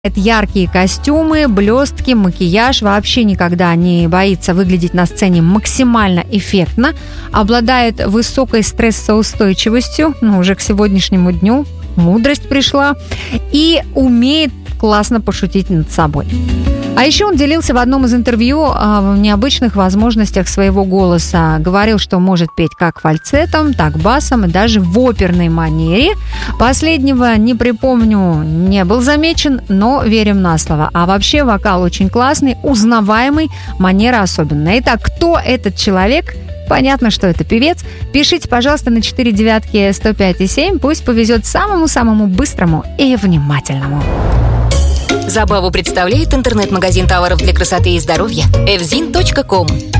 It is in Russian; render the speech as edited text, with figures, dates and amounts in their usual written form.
Яркие костюмы, блестки, макияж, вообще никогда не боится выглядеть на сцене максимально эффектно, обладает высокой стрессоустойчивостью, уже к сегодняшнему дню мудрость пришла, и умеет классно пошутить над собой. А еще он делился в одном из интервью о необычных возможностях своего голоса. Говорил, что может петь как фальцетом, так басом и даже в оперной манере. Последнего не припомню, не был замечен, но верим на слово. А вообще вокал очень классный, узнаваемый, манера особенная. Итак, кто этот человек? Понятно, что это певец. Пишите, пожалуйста, на 4 девятки 105,7. Пусть повезет самому-самому быстрому и внимательному. Забаву представляет интернет-магазин товаров для красоты и здоровья evzin.com.